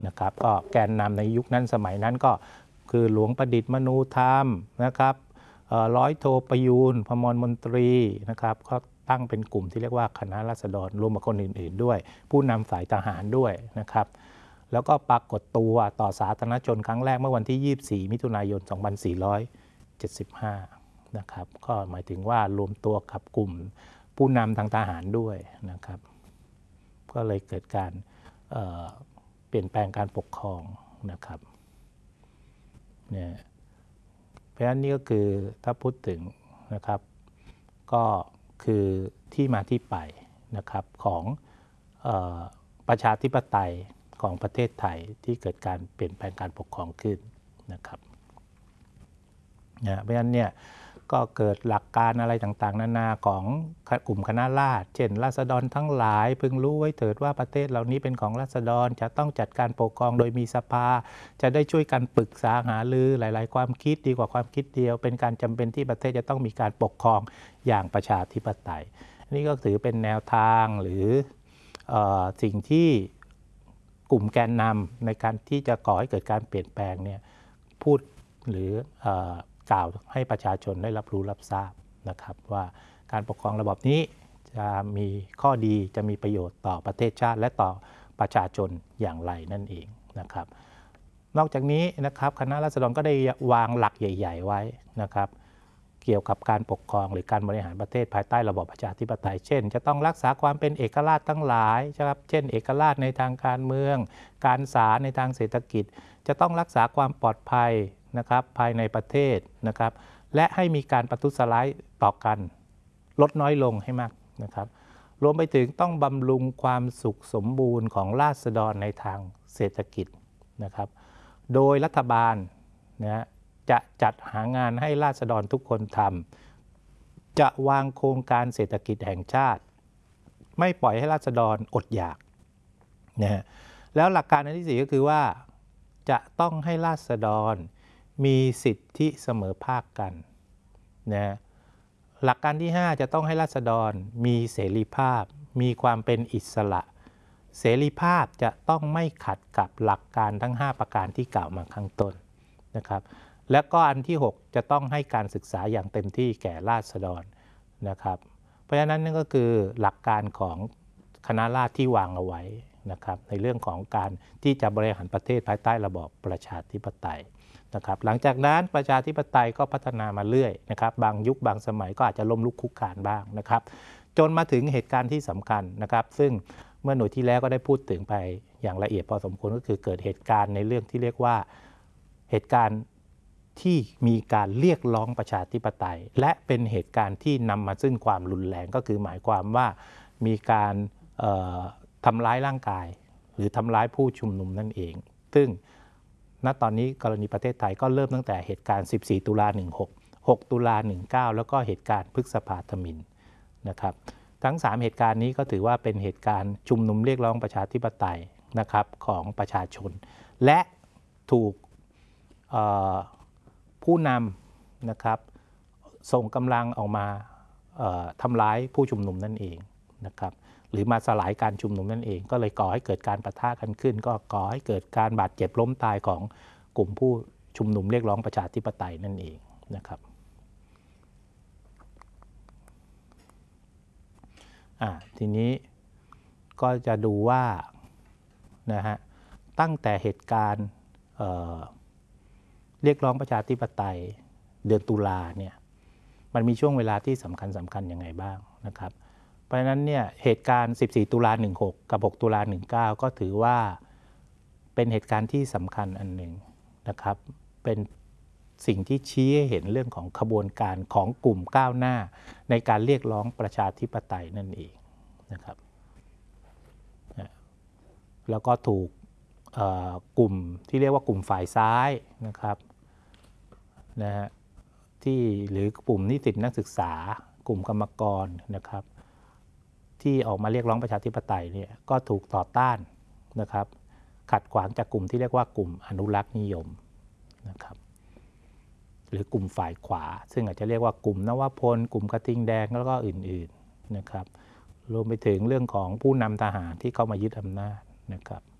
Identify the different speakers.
Speaker 1: นะครับก็แกนนำในยุคนั้นสมัยนั้นก็คือหลวงประดิษฐ์มนูธรรมนะครับร้อยโทประยูรพมรมนตรีนะครับก็ตั้งเป็นกลุ่มที่เรียกว่าคณะราษฎรรวมกับคนอื่นๆด้วยผู้นำฝ่ายทหารด้วยนะครับแล้วก็ปรากฏตัวต่อสาธารณชนครั้งแรกเมื่อวันที่ 24 มิถุนายน 2475 นะครับก็หมายถึงว่ารวมตัวกับกลุ่มผู้นำทางทหารด้วยนะครับก็เลยเกิดการเปลี่ยนแปลงการปกครองนะครับเนี่ยเพราะฉะนั้นนี่ก็คือถ้าพูดถึงนะครับก็คือที่มาที่ไปนะครับของประชาธิปไตยของประเทศไทยที่เกิดการเปลี่ยนแปลงการปกครองขึ้นนะครับเพราะฉะนั้นเนี่ยก็เกิดหลักการอะไรต่างๆนานาของกลุ่มคณะราษฎรเช่นราษฎรทั้งหลายพึงรู้ไว้เถิดว่าประเทศเหล่านี้เป็นของราษฎรจะต้องจัดการปกครองโดยมีสภาจะได้ช่วยกันปรึกษาหารือหลายๆความคิดดีกว่าความคิดเดียวเป็นการจำเป็นที่ประเทศจะต้องมีการปกครองอย่างประชาธิปไตยนี่ก็ถือเป็นแนวทางหรือสิ่งที่กลุ่มแกนนำในการที่จะก่อให้เกิดการเปลี่ยนแปลงเนี่ยพูดหรือกล่าวให้ประชาชนได้รับรู้รับทราบนะครับว่าการปกครองระบบนี้จะมีข้อดีจะมีประโยชน์ต่อประเทศชาติและต่อประชาชนอย่างไรนั่นเองนะครับนอกจากนี้นะครับคณะราษฎรก็ได้วางหลักใหญ่ๆไว้นะครับเกี่ยวกับการปกครองหรือการบริหารประเทศภายใต้ระบอบประชาธิปไตยเช่นจะต้องรักษาความเป็นเอกราชทั้งหลายนะครับเช่นเอกราชในทางการเมืองการศาลในทางเศรษฐกิจจะต้องรักษาความปลอดภัยนะครับภายในประเทศนะครับและให้มีการประทุษร้ายต่อกันลดน้อยลงให้มากนะครับรวมไปถึงต้องบำรุงความสุขสมบูรณ์ของราษฎรในทางเศรษฐกิจนะครับโดยรัฐบาลนะจะจัดหางานให้ราษฎรทุกคนทำจะวางโครงการเศรษฐกิจแห่งชาติไม่ปล่อยให้ราษฎรอดอยากนะแล้วหลักการอันที่4ก็คือว่าจะต้องให้ราษฎรมีสิทธิเสมอภาคกันนะหลักการที่5จะต้องให้ราษฎรมีเสรีภาพมีความเป็นอิสระเสรีภาพจะต้องไม่ขัดกับหลักการทั้ง5ประการที่กล่าวมาข้างต้นนะครับและก็อันที่6จะต้องให้การศึกษาอย่างเต็มที่แก่ราษฎรนะครับเพราะฉะนั้นนั่นก็คือหลักการของคณะราษฎรที่วางเอาไว้นะครับในเรื่องของการที่จะบริหารประเทศภายใต้ระบอบประชาธิปไตยนะครับหลังจากนั้นประชาธิปไตยก็พัฒนามาเรื่อยนะครับบางยุคบางสมัยก็อาจจะล้มลุกคลุกคลานบ้างนะครับจนมาถึงเหตุการณ์ที่สำคัญนะครับซึ่งเมื่อหน่วยที่แล้วก็ได้พูดถึงไปอย่างละเอียดพอสมควรก็คือเกิดเหตุการณ์ในเรื่องที่เรียกว่าเหตุการณ์ที่มีการเรียกร้องประชาธิปไตยและเป็นเหตุการณ์ที่นำมาซึ่งความรุนแรงก็คือหมายความว่ามีการทำร้ายร่างกายหรือทำร้ายผู้ชุมนุมนั่นเองซึ่งณตอนนี้กรณีประเทศไทยก็เริ่มตั้งแต่เหตุการณ์14 ตุลา 16 6 ตุลา 19แล้วก็เหตุการณ์พฤษภาธมิฬนะครับทั้ง3เหตุการณ์นี้ก็ถือว่าเป็นเหตุการณ์ชุมนุมเรียกร้องประชาธิปไตยนะครับของประชาชนและถูกผู้นำนะครับส่งกำลังออกมาทำร้ายผู้ชุมนุมนั่นเองนะครับหรือมาสลายการชุมนุมนั่นเองก็เลยก่อให้เกิดการปะทะกันขึ้นก็ก่อให้เกิดการบาดเจ็บล้มตายของกลุ่มผู้ชุมนุมเรียกร้องประชาธิปไตยนั่นเองนะครับทีนี้ก็จะดูว่านะฮะตั้งแต่เหตุการณ์เรียกร้องประชาธิปไตยเดือนตุลาเนี่ยมันมีช่วงเวลาที่สำคัญยังไงบ้างนะครับเพราะฉะนั้นเนี่ยเหตุการณ์14 ตุลา 16 กับ 6 ตุลา 19 ก็ถือว่าเป็นเหตุการณ์ที่สำคัญอันหนึ่งนะครับเป็นสิ่งที่ชี้ให้เห็นเรื่องของขบวนการของกลุ่มก้าวหน้าในการเรียกร้องประชาธิปไตยนั่นเองนะครับแล้วก็ถูกกลุ่มที่เรียกว่ากลุ่มฝ่ายซ้ายนะครับนะฮะที่หรือกลุ่มนิสิตนักศึกษากลุ่มกรรมกรนะครับที่ออกมาเรียกร้องประชาธิปไตยเนี่ยก็ถูกต่อต้านนะครับขัดขวางจากกลุ่มที่เรียกว่ากลุ่มอนุรักษ์นิยมนะครับหรือกลุ่มฝ่ายขวาซึ่งอาจจะเรียกว่ากลุ่มนวพลกลุ่มกระทิงแดงแล้วก็อื่นๆนะครับรวมไปถึงเรื่องของผู้นำทหารที่เข้ามายึดอำนาจนะครับ